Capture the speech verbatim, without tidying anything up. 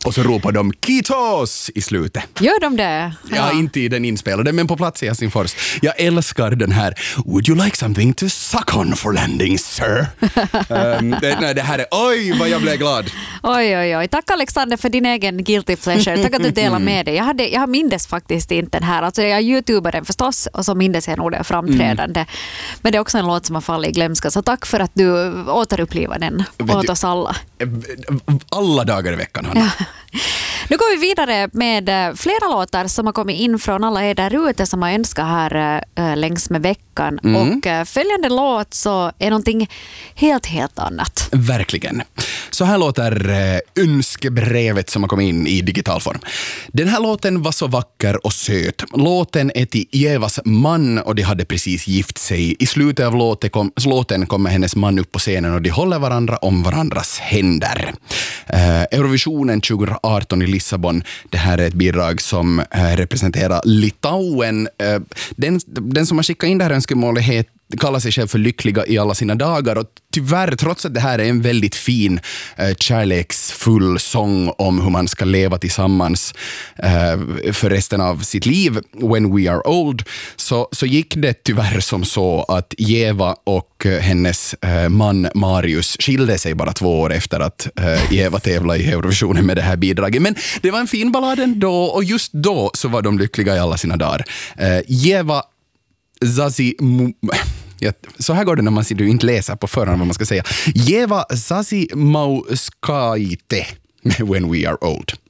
Och så ropar de Kitos i slutet. Gör de det? Ja, ja inte i den inspelade, men på plats i Helsingfors. Jag älskar den här Would you like something to suck on for landing, sir? um, det, nej, det här är, oj vad jag blev glad. Oj, oj, oj. Tack Alexander för din egen guilty pleasure. Tack att du delar med dig. Jag, hade, jag mindes faktiskt inte den här. Alltså jag youtubade den förstås och så mindes jag nog det framträdande. Mm. Men det är också en låt som har fallit i glömska. Så tack för att du återupplivar den åt oss alla. Alla dagar i veckan, Hanna. Ja. Nu går vi vidare med flera låtar som har kommit in från alla er där ute som har önskat här äh, längs med veckan. Mm. Och äh, följande låt så är någonting helt, helt annat. Verkligen. Så här låter äh, önskebrevet som har kommit in i digital form. Den här låten var så vacker och söt. Låten är till Evas man och de hade precis gift sig. I slutet av låten, kom, låten kommer hennes man upp på scenen och de håller varandra om varandras händer. Äh, Eurovisionen tjugo arton i Lissabon. Det här är ett bidrag som äh, representerar Litauen. Äh, den, den som har skickat in det här önskemålet heter kallar sig själv för lyckliga i alla sina dagar och tyvärr, trots att det här är en väldigt fin eh, kärleksfull sång om hur man ska leva tillsammans eh, för resten av sitt liv when we are old, så, så gick det tyvärr som så att Eva och eh, hennes eh, man Marius skilde sig bara två år efter att eh, Eva tävlade i Eurovisionen med det här bidraget. Men det var en fin ballad ändå och just då så var de lyckliga i alla sina dagar. Eh, Eva Zazi... Ja, så här går det när man du inte läser på förhand vad man ska säga. Jeva Zazi Mauskaite When We Are Old.